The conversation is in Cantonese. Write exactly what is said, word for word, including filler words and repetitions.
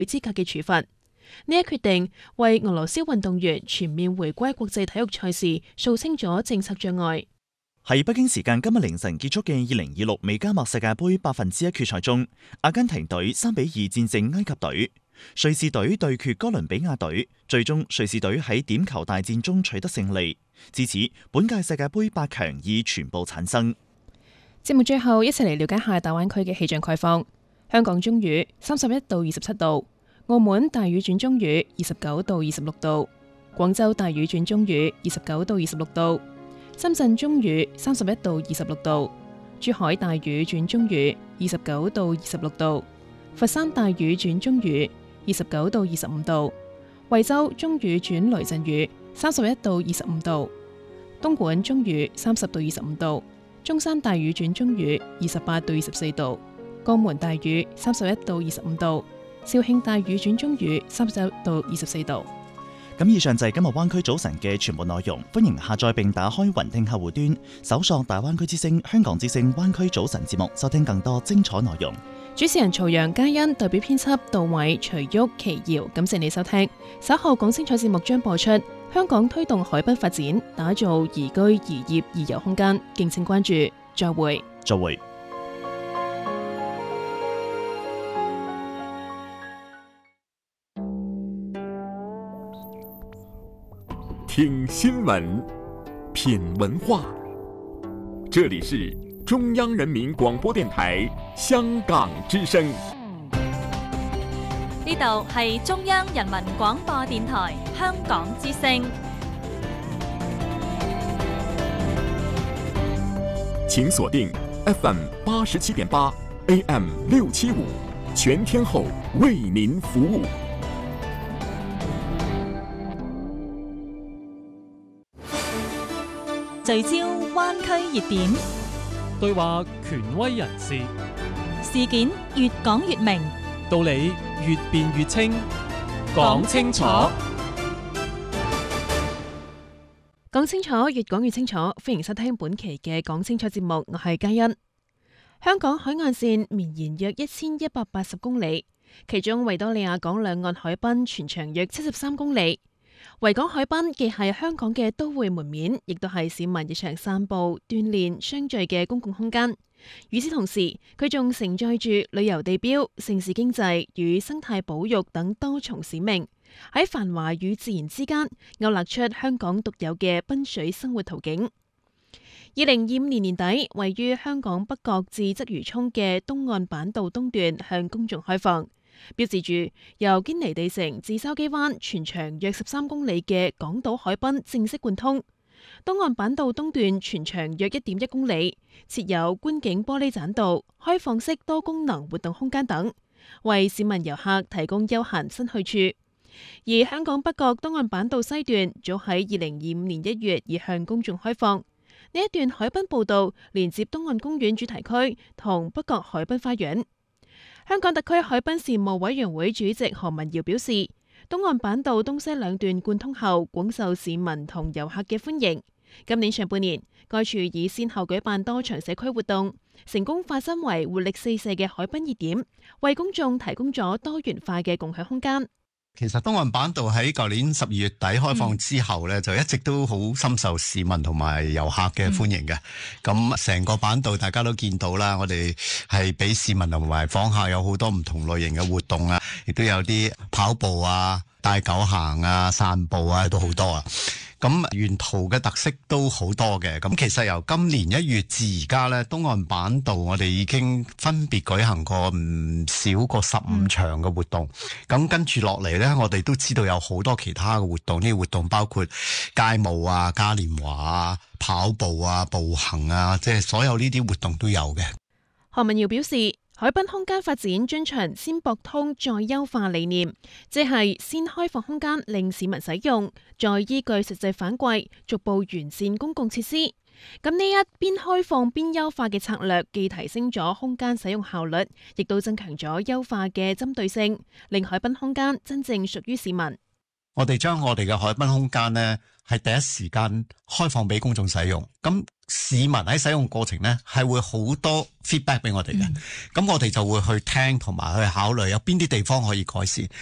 資格嘅處罰。呢一決定為俄羅斯運動員全面回歸國際體育賽事掃清咗政策障礙。 喺北京時間今日凌晨結束嘅二零二六美加墨世界盃百分之一決賽中，阿根廷隊三比二戰勝埃及隊，瑞士隊對決哥倫比亞隊，最終瑞士隊喺點球大戰中取得勝利。至此，本屆世界盃八強已全部產生。 節目最後，一齊嚟了解下大灣區嘅氣象概況。香港中雨，三十一到二十七度；澳門大雨轉中雨，二十九到二十六度；廣州大雨轉中雨，二十九到二十六度；深圳中雨，三十一到二十六度；珠海大雨轉中雨，二十九到二十六度；佛山大雨轉中雨，二十九到二十五度；惠州中雨轉雷陣雨，三十一到二十五度；東莞中雨，三十到二十五度；中山大雨轉中雨，二十八到二十四度；江門大雨，三十一到二十五度；肇慶大雨轉中雨，三十一到二十四度。 咁以上就係今日灣區早晨嘅全部內容，歡迎下載並打開雲聽客戶端，搜索大灣區之聲、香港之聲灣區早晨節目，收聽更多精彩內容。 主持人曹陽、嘉欣，代表編輯杜偉、徐旭、奇瑤，感謝你收聽。稍後講清楚節目將播出。香港推動海濱發展，打造宜居、宜業、宜遊空間，敬請關注。再會。 再會。 聽新聞，品文化。這裡是中央人民廣播電台香港之聲。 呢度係中央人民廣播電台香港之聲。 請鎖定 F M 八十七點八 A M 六七五，全天候為您服務。 聚焦灣區熱點， 對話權威人士， 事件越講越明， 道理越辯越清，講清楚， 講清楚，越講越清楚。歡迎收聽本期嘅講清楚節目，我係嘉欣。香港海岸線綿延約一千一百八十公里，其中維多利亞港兩岸海濱全長約七十三公里。維港海濱既係香港嘅都會門面，亦都係市民日常散步、鍛煉、相聚嘅公共空間。與此同時，佢仲承載住旅遊地標、城市經濟與生態保育等多重使命，喺繁華與自然之間勾勒出香港獨有嘅濱水生活圖景。二零二五年年底，位於香港北角至鰂魚涌嘅東岸板道東段向公眾開放，標誌住由堅尼地城至筲箕灣全長約十三公里嘅港島海濱正式貫通。東岸板道東段全長約一點一公里，設有觀景玻璃棧道、開放式多功能活動空間等，為市民遊客提供休閒新去處。而香港北角東岸板道西段早喺二零二五年一月已向公眾開放。呢一段海濱步道連接東岸公園主題區同北角海濱花園。香港特區海濱事務委員會主席何文堯表示，東岸板道東西兩段貫通後，廣受市民同遊客嘅歡迎。今年上半年，該處已先後舉辦多場社區活動，成功化身為活力四射嘅海濱熱點，為公眾提供咗多元化嘅共享空間。 其實東岸板道喺舊年十二月底開放之後咧，嗯、就一直都好深受市民同埋遊客嘅歡迎嘅。咁成、嗯、個板道大家都見到啦，我哋係俾市民同埋訪客有好多唔同類型嘅活動啊，亦都有啲跑步啊、帶狗行啊、散步啊，都好多啊。咁沿途嘅特色都好多嘅。咁其實由今年一月至而家咧，東岸板道我哋已經分別舉行過唔少過十五場嘅活動。咁、嗯、跟住落嚟咧，我哋都知道有好多其他嘅活動。呢啲活動包括街舞啊、嘉年華啊、跑步啊、步行啊，即係所有呢啲活動都有嘅。 何文堯表示，海濱空間發展遵循先博通再優化理念，即係先開放空間令市民使用，再依據實際反饋逐步完善公共設施。咁呢一邊開放邊優化嘅策略，既提升咗空間使用效率，亦都增強咗優化嘅針對性，令海濱空間真正屬於市民。 我哋將我哋嘅海濱空間呢，係第一時間開放俾公眾使用。咁市民喺使用過程呢，係會好多 feedback 俾我哋嘅。咁、嗯、我哋就會去聽同埋去考慮有邊啲地方可以改善。